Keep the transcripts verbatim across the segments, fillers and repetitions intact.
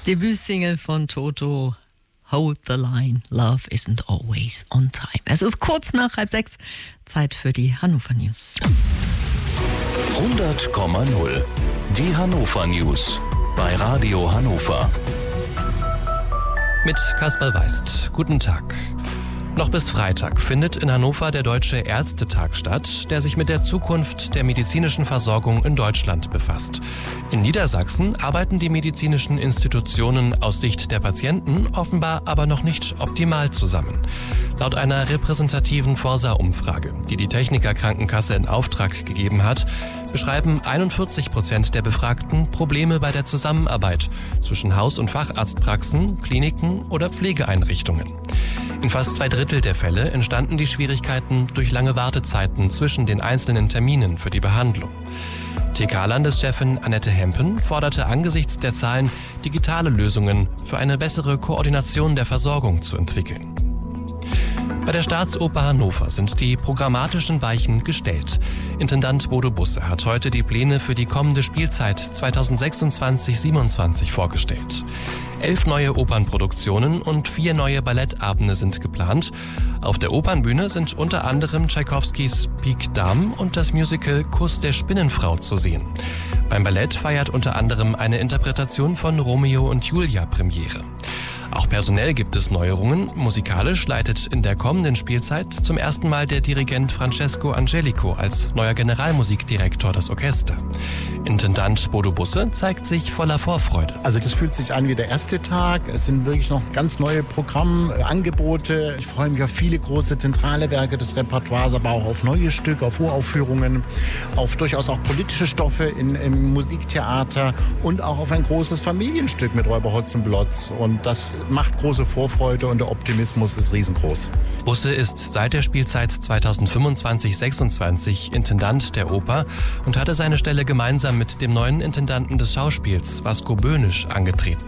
Debütsingle von Toto, Hold the Line, Love Isn't Always on Time. Es ist kurz nach halb sechs, Zeit für die Hannover News. hundert Komma null. Die Hannover News bei Radio Hannover. Mit Kasper Weist. Guten Tag. Noch bis Freitag findet in Hannover der Deutsche Ärztetag statt, der sich mit der Zukunft der medizinischen Versorgung in Deutschland befasst. In Niedersachsen arbeiten die medizinischen Institutionen aus Sicht der Patienten offenbar aber noch nicht optimal zusammen. Laut einer repräsentativen Forsa-Umfrage, die die Techniker Krankenkasse in Auftrag gegeben hat, beschreiben einundvierzig Prozent der Befragten Probleme bei der Zusammenarbeit zwischen Haus- und Facharztpraxen, Kliniken oder Pflegeeinrichtungen. In fast zwei Drittel der Fälle entstanden die Schwierigkeiten durch lange Wartezeiten zwischen den einzelnen Terminen für die Behandlung. T K-Landeschefin Annette Hempen forderte angesichts der Zahlen, digitale Lösungen für eine bessere Koordination der Versorgung zu entwickeln. Bei der Staatsoper Hannover sind die programmatischen Weichen gestellt. Intendant Bodo Busse hat heute die Pläne für die kommende Spielzeit zweitausendsechsundzwanzig siebenundzwanzig vorgestellt. Elf neue Opernproduktionen und vier neue Ballettabende sind geplant. Auf der Opernbühne sind unter anderem Tschaikowskis Pik Dame und das Musical Kuss der Spinnenfrau zu sehen. Beim Ballett feiert unter anderem eine Interpretation von Romeo und Julia Premiere. Auch personell gibt es Neuerungen. Musikalisch leitet in der kommenden Spielzeit zum ersten Mal der Dirigent Francesco Angelico als neuer Generalmusikdirektor das Orchester. Intendant Bodo Busse zeigt sich voller Vorfreude. Also das fühlt sich an wie der erste Tag. Es sind wirklich noch ganz neue Programmangebote. Ich freue mich auf viele große zentrale Werke des Repertoires, aber auch auf neue Stücke, auf Uraufführungen, auf durchaus auch politische Stoffe in, im Musiktheater und auch auf ein großes Familienstück mit Räuber Hotzenplotz. Und das macht große Vorfreude und der Optimismus ist riesengroß. Busse ist seit der Spielzeit zweitausendfünfundzwanzig sechsundzwanzig Intendant der Oper und hatte seine Stelle gemeinsam mit dem neuen Intendanten des Schauspiels, Vasco Böhnisch, angetreten.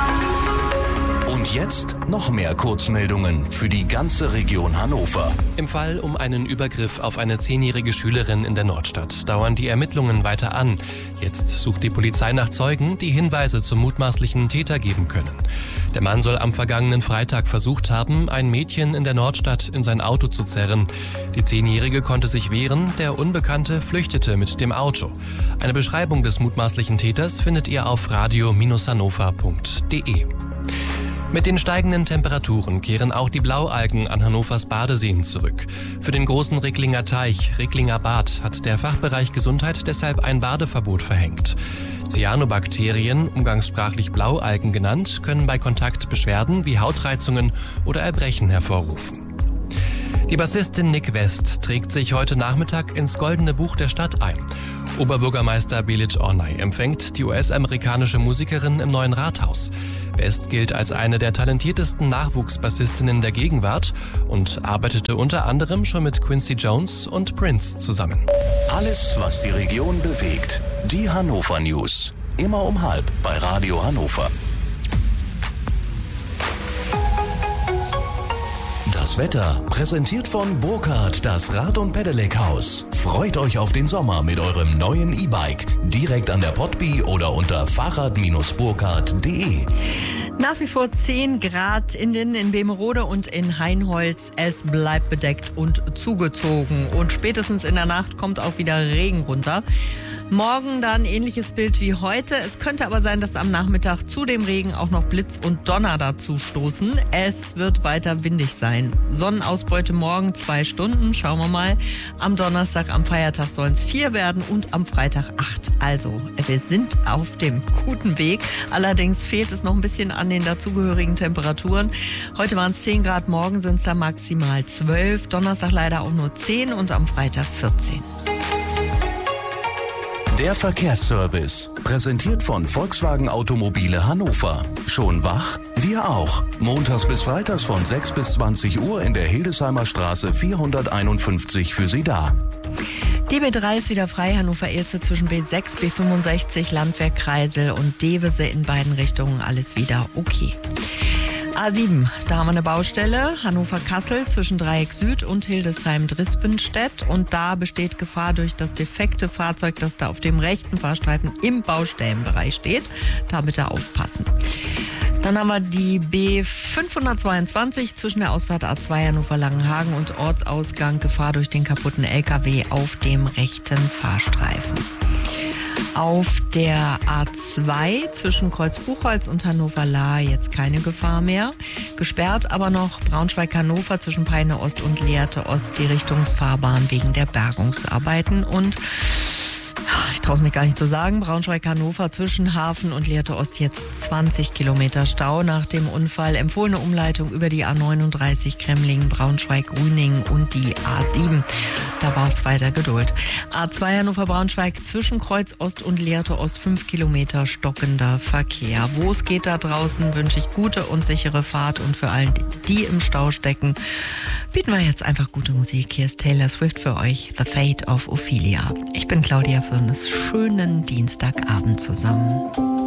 Und jetzt noch mehr Kurzmeldungen für die ganze Region Hannover. Im Fall um einen Übergriff auf eine zehnjährige Schülerin in der Nordstadt dauern die Ermittlungen weiter an. Jetzt sucht die Polizei nach Zeugen, die Hinweise zum mutmaßlichen Täter geben können. Der Mann soll am vergangenen Freitag versucht haben, ein Mädchen in der Nordstadt in sein Auto zu zerren. Die Zehnjährige konnte sich wehren, der Unbekannte flüchtete mit dem Auto. Eine Beschreibung des mutmaßlichen Täters findet ihr auf radio Bindestrich hannover punkt de. Mit den steigenden Temperaturen kehren auch die Blaualgen an Hannovers Badeseen zurück. Für den großen Ricklinger Teich, Ricklinger Bad, hat der Fachbereich Gesundheit deshalb ein Badeverbot verhängt. Cyanobakterien, umgangssprachlich Blaualgen genannt, können bei Kontakt Beschwerden wie Hautreizungen oder Erbrechen hervorrufen. Die Bassistin Nick West trägt sich heute Nachmittag ins Goldene Buch der Stadt ein. Oberbürgermeister Belit Ornay empfängt die U S-amerikanische Musikerin im neuen Rathaus. West gilt als eine der talentiertesten Nachwuchsbassistinnen der Gegenwart und arbeitete unter anderem schon mit Quincy Jones und Prince zusammen. Alles, was die Region bewegt. Die Hannover News. Immer um halb bei Radio Hannover. Das Wetter präsentiert von Burkhardt, das Rad- und Pedelec-Haus. Freut euch auf den Sommer mit eurem neuen E-Bike. Direkt an der Potby oder unter fahrrad Bindestrich burkhardt punkt de. Nach wie vor zehn Grad innen in Bemerode und in Hainholz. Es bleibt bedeckt und zugezogen. Und spätestens in der Nacht kommt auch wieder Regen runter. Morgen dann ähnliches Bild wie heute. Es könnte aber sein, dass am Nachmittag zu dem Regen auch noch Blitz und Donner dazu stoßen. Es wird weiter windig sein. Sonnenausbeute morgen zwei Stunden. Schauen wir mal. Am Donnerstag, am Feiertag sollen es vier werden und am Freitag acht. Also, wir sind auf dem guten Weg. Allerdings fehlt es noch ein bisschen an den dazugehörigen Temperaturen. Heute waren es zehn Grad, morgen sind es dann maximal zwölf. Donnerstag leider auch nur zehn und am Freitag vierzehn. Der Verkehrsservice, präsentiert von Volkswagen Automobile Hannover. Schon wach? Wir auch. Montags bis freitags von sechs bis zwanzig Uhr in der Hildesheimer Straße vierhunderteinundfünfzig für Sie da. Die B drei ist wieder frei, Hannover-Elze zwischen B sechs, B fünfundsechzig, Landwehr Kreisel und Devese in beiden Richtungen, alles wieder okay. A sieben, da haben wir eine Baustelle, Hannover-Kassel zwischen Dreieck Süd und Hildesheim-Drispenstedt. Und da besteht Gefahr durch das defekte Fahrzeug, das da auf dem rechten Fahrstreifen im Baustellenbereich steht. Da bitte aufpassen. Dann haben wir die B fünfhundertzweiundzwanzig zwischen der Ausfahrt A zwei Hannover-Langenhagen und Ortsausgang. Gefahr durch den kaputten L K W auf dem rechten Fahrstreifen. Auf der A zwei zwischen Kreuz-Buchholz und Hannover-Lahr jetzt keine Gefahr mehr. Gesperrt aber noch Braunschweig-Hannover zwischen Peine Ost und Lehrte Ost die Richtungsfahrbahn wegen der Bergungsarbeiten. Und ich traue es mir gar nicht zu sagen, Braunschweig-Hannover zwischen Hafen und Lehrte Ost jetzt zwanzig Kilometer Stau nach dem Unfall. Empfohlene Umleitung über die A neununddreißig Kremlingen, Braunschweig-Grüningen und die A sieben. Da braucht es weiter Geduld. A zwei Hannover-Braunschweig zwischen Kreuz Ost und Lehrte Ost fünf Kilometer stockender Verkehr. Wo es geht da draußen, wünsche ich gute und sichere Fahrt. Und für alle, die im Stau stecken, bieten wir jetzt einfach gute Musik. Hier ist Taylor Swift für euch, The Fate of Ophelia. Ich bin Claudia Fürnes. Schönen Dienstagabend zusammen.